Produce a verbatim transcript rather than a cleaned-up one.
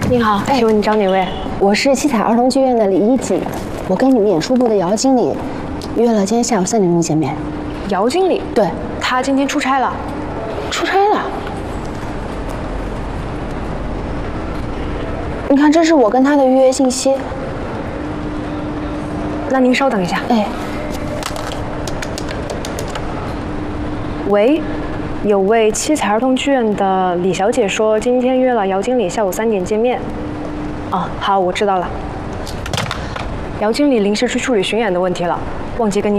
您好，请问你找哪位？ 我是七彩儿童剧院的李一锦，我跟你们演出部的姚经理约了今天下午三点钟见面。 姚经理？ 对， 他今天出差了。 出差了？你看，这是我跟他的预约信息。 那您稍等一下。 哎。 喂，有位七彩儿童剧院的李小姐说，今天约了姚经理下午三点见面。哦，好，我知道了。姚经理临时去处理巡演的问题了，忘记跟您。